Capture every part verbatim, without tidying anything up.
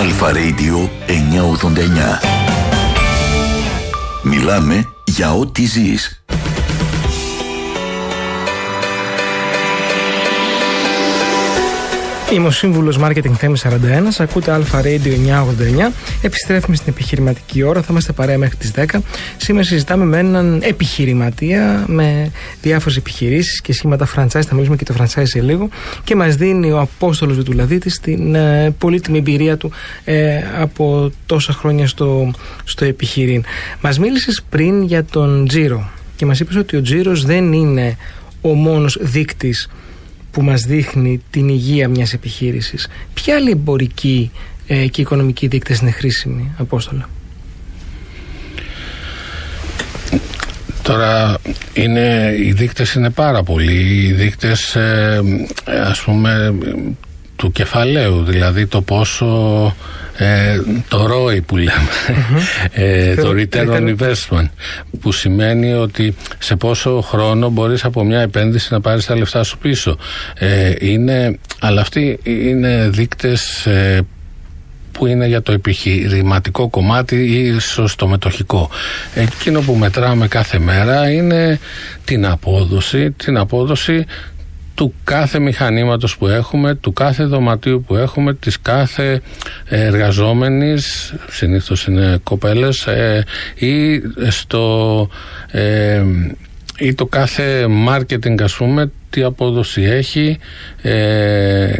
Αλφα Radio εννιακόσια ογδόντα εννιά. Μιλάμε για ό,τι ζεις. Είμαι ο σύμβουλος Marketing Θέμης σαράντα ένα. Ακούτε Αλφα Radio εννιακόσια ογδόντα εννιά. Επιστρέφουμε στην επιχειρηματική ώρα. Θα είμαστε παρέα μέχρι τις δέκα. Σήμερα συζητάμε με έναν επιχειρηματία με διάφορες επιχειρήσεις και σχήματα franchise. Θα μιλήσουμε και το franchise σε λίγο. Και μας δίνει ο Απόστολος Βετουλαδίτης την ε, πολύτιμη εμπειρία του ε, από τόσα χρόνια στο, στο επιχειρήν. Μας μίλησες πριν για τον τζίρο και μας είπες ότι ο τζίρος δεν είναι ο μόνος δείκτης που μας δείχνει την υγεία μιας επιχείρησης. Ποια άλλη εμπορική ε, και οικονομική δείκτες είναι χρήσιμη, Απόστολα? Τώρα είναι, οι δείκτες είναι πάρα πολλοί. Οι δείκτες ε, ας πούμε του κεφαλαίου, δηλαδή το πόσο ε, το ρόι που λέμε, mm-hmm. ε, το return on investment, που σημαίνει ότι σε πόσο χρόνο μπορείς από μια επένδυση να πάρεις τα λεφτά σου πίσω. Ε, είναι, αλλά αυτοί είναι δείκτες ε, που είναι για το επιχειρηματικό κομμάτι ή ίσως το μετοχικό. Εκείνο που μετράμε κάθε μέρα είναι την απόδοση, την απόδοση του κάθε μηχανήματος που έχουμε, του κάθε δωματίου που έχουμε, της κάθε εργαζόμενης, συνήθως είναι κοπέλες, ε, ή, στο, ε, ή το κάθε marketing, ας πούμε, τι απόδοση έχει ε,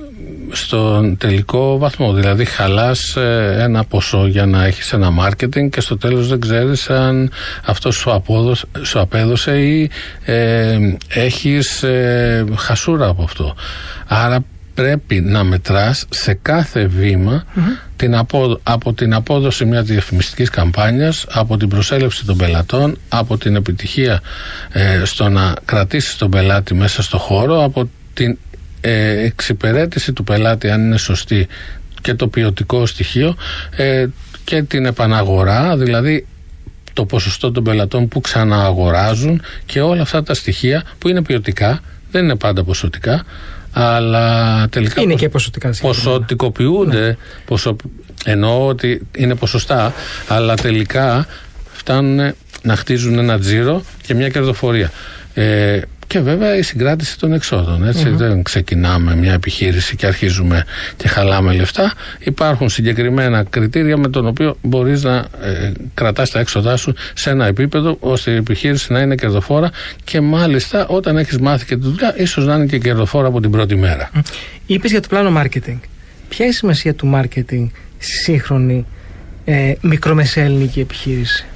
στον τελικό βαθμό. Δηλαδή χαλάς ε, ένα ποσό για να έχεις ένα marketing και στο τέλος δεν ξέρεις αν αυτό σου, απόδοσε, σου απέδωσε ή ε, έχεις ε, χασούρα από αυτό. Άρα πρέπει να μετράς σε κάθε βήμα mm-hmm. την απόδο, από την απόδοση μιας διαφημιστικής καμπάνιας, από την προσέλευση των πελατών, από την επιτυχία ε, στο να κρατήσεις τον πελάτη μέσα στο χώρο, από την ε, εξυπηρέτηση του πελάτη αν είναι σωστή και το ποιοτικό στοιχείο ε, και την επαναγορά, δηλαδή το ποσοστό των πελατών που ξανααγοράζουν και όλα αυτά τα στοιχεία που είναι ποιοτικά, δεν είναι πάντα ποσοτικά, αλλά τελικά είναι και ποσοτικά ποσοτικοποιούνται, ναι. ποσο, εννοώ ότι είναι ποσοστά, αλλά τελικά φτάνουν να χτίζουν ένα τζίρο και μια κερδοφορία. Ε, και βέβαια η συγκράτηση των εξόδων, έτσι, mm-hmm. δεν ξεκινάμε μια επιχείρηση και αρχίζουμε και χαλάμε λεφτά. Υπάρχουν συγκεκριμένα κριτήρια με τον οποίο μπορείς να ε, κρατάς τα έξοδά σου σε ένα επίπεδο ώστε η επιχείρηση να είναι κερδοφόρα και μάλιστα όταν έχεις μάθει και τη δουλειά ίσως να είναι και κερδοφόρα από την πρώτη μέρα. Mm. Είπες για το πλάνο marketing. Ποια είναι η σημασία του marketing στη σύγχρονη ε, μικρομεσαία ελληνική επιχείρηση?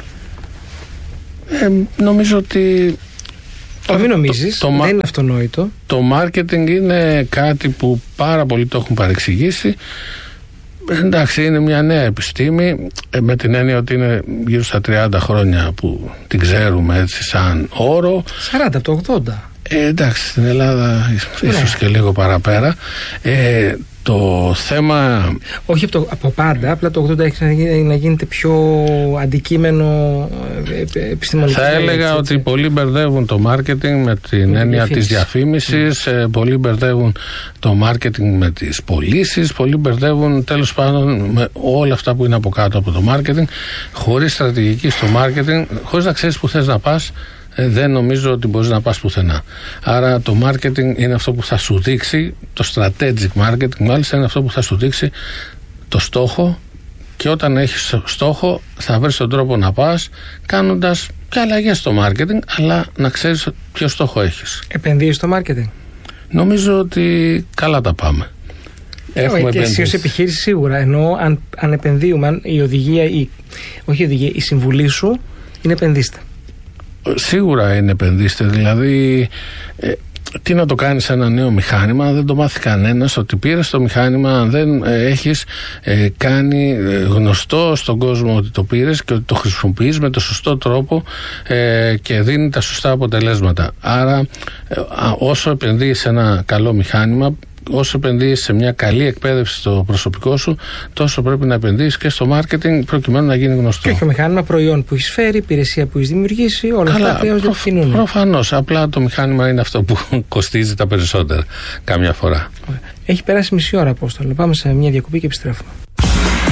Ε, νομίζω ότι Το μην νομίζεις, το, το, δεν είναι αυτονόητο. Το marketing είναι κάτι που πάρα πολλοί το έχουν παρεξηγήσει. Εντάξει, είναι μια νέα επιστήμη, με την έννοια ότι είναι γύρω στα τριάντα χρόνια που την ξέρουμε έτσι σαν όρο. σαράντα από το ογδόντα. Ε, εντάξει, στην Ελλάδα ίσως ναι. και λίγο παραπέρα. Ε, το θέμα... Όχι από, το, από πάντα, απλά το ογδόντα έχει να γίνεται πιο αντικείμενο επιστημονικό. Θα έλεγα έτσι, ότι πολλοί μπερδεύουν το marketing με την με έννοια της διαφήμισης, mm. πολλοί μπερδεύουν το marketing με τις πωλήσεις, πολλοί μπερδεύουν τέλος πάντων με όλα αυτά που είναι από κάτω από το marketing. Χωρίς στρατηγική στο marketing, χωρίς να ξέρεις που θες να πας, δεν νομίζω ότι μπορείς να πας πουθενά. Άρα το marketing είναι αυτό που θα σου δείξει, το strategic marketing μάλιστα είναι αυτό που θα σου δείξει το στόχο, και όταν έχεις στόχο θα βρεις τον τρόπο να πας κάνοντας και αλλαγές στο marketing, αλλά να ξέρεις ποιο στόχο έχεις. Επενδύεις στο marketing? Νομίζω ότι καλά τα πάμε. Έχουμε και εσύ ως επιχείρηση σίγουρα, ενώ αν, αν επενδύουμε, αν η οδηγία, η, όχι η οδηγία, η συμβουλή σου είναι επενδύστε. Σίγουρα είναι επενδύστε, δηλαδή ε, τι να το κάνεις ένα νέο μηχάνημα, δεν το μάθει κανένας ότι πήρες το μηχάνημα, αν δεν ε, έχεις ε, κάνει ε, γνωστό στον κόσμο ότι το πήρες και ότι το χρησιμοποιείς με το σωστό τρόπο ε, και δίνει τα σωστά αποτελέσματα. Άρα ε, όσο επενδύεις σε ένα καλό μηχάνημα, όσο επενδύεις σε μια καλή εκπαίδευση στο προσωπικό σου, τόσο πρέπει να επενδύεις και στο marketing προκειμένου να γίνει γνωστό. Και όχι το μηχάνημα, προϊόν που έχει φέρει, υπηρεσία που έχει δημιουργήσει, όλα Καλά, αυτά χρειάζονται προφ, ευθυνούν. Προφανώς. Απλά το μηχάνημα είναι αυτό που κοστίζει τα περισσότερα καμιά φορά. Έχει περάσει μισή ώρα, Απόστολε. Πάμε σε μια διακοπή και επιστρέφουμε.